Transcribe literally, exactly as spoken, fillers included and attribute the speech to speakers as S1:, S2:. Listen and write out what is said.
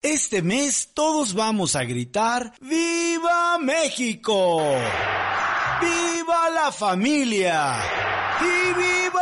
S1: Este mes todos vamos a gritar ¡Viva México! ¡Viva la familia! ¡Y viva